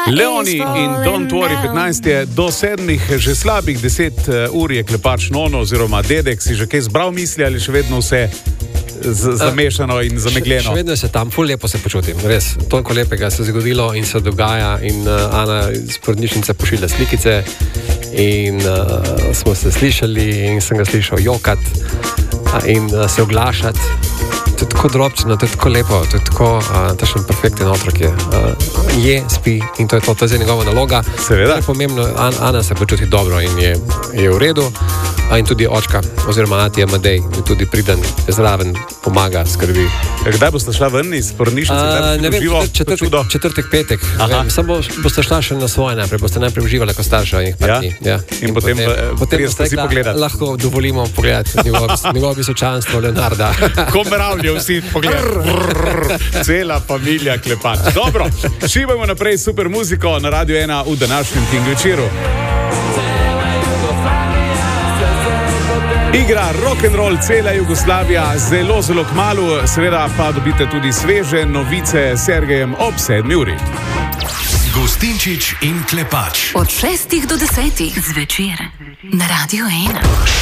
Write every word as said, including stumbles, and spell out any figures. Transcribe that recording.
Leoni in Don't Worry, petnajst je do sedmih, že slabih deset ur je Klepač Nono oziroma dedek, si že kaj zbral misli ali še vedno vse z, zamešano in zamegljeno? Še, še vedno se tam, ful lepo se počutim, res. Toliko lepega se je zgodilo in se dogaja in uh, Ana iz porodnišnice pošilja slikice in uh, smo se slišali in sem ga slišal jokat uh, in uh, se oglašati. To je tako drobčeno, to je tako lepo, to je tako uh, tašen perfekten otrok je. Uh, je, spi in to je to, to je njegova naloga. Seveda. Je pomembno, An, Ana se počuti dobro in je, je v redu. In tudi očka, oziroma Ati Amadej, tudi priden, zraven, pomaga, skrbi. Kdaj boste šla ven iz porodnišnice? Ne vem, četrtek, četrtek, petek. Samo boste šla še na svoje najprej, boste najprej uživali kot starša in jih pa ti. Ja. In, in potem, potem boste si pogledati. Lahko dovolimo pogledati njegovo visočanstvo Leonarda. Komeravlje vsi pogledati. Cela familija Klepač. Dobro, šibamo naprej super muziko na Radio ena v današnjem King večeru. Igra rock'n'roll cela Jugoslavija, zelo, zelo kmalu, seveda pa dobite tudi sveže novice s Sergejem ob sedmi uri. Gostinčič in Klepač. Od šestih do desetih zvečer na Radio ena.